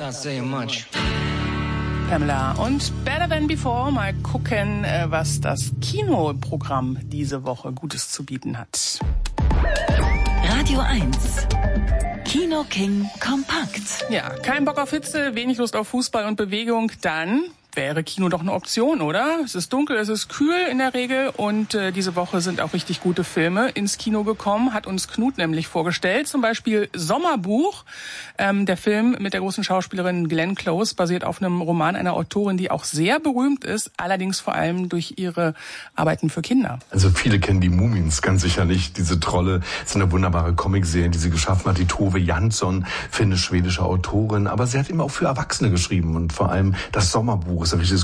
not saying much. Pamela und Better Than Before. Mal gucken, was das Kinoprogramm diese Woche Gutes zu bieten hat. Radio 1. Kino King kompakt. Ja, kein Bock auf Hitze, wenig Lust auf Fußball und Bewegung, dann wäre Kino doch eine Option, oder? Es ist dunkel, es ist kühl in der Regel und diese Woche sind auch richtig gute Filme ins Kino gekommen, hat uns Knut nämlich vorgestellt. Zum Beispiel Sommerbuch. Der Film mit der großen Schauspielerin Glenn Close basiert auf einem Roman einer Autorin, die auch sehr berühmt ist, allerdings vor allem durch ihre Arbeiten für Kinder. Also viele kennen die Mumins ganz sicher nicht. Diese Trolle ist eine wunderbare Comicserie, die sie geschaffen hat. Die Tove Jansson, finnisch-schwedische Autorin. Aber sie hat eben auch für Erwachsene geschrieben und vor allem das Sommerbuch ist ein richtiges